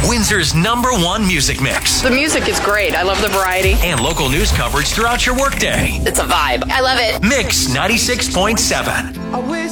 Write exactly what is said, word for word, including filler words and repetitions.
Windsor's number one music mix. The music is great. I love the variety. And local news coverage throughout your workday. It's a vibe. I love it. Mix ninety-six point seven. I wish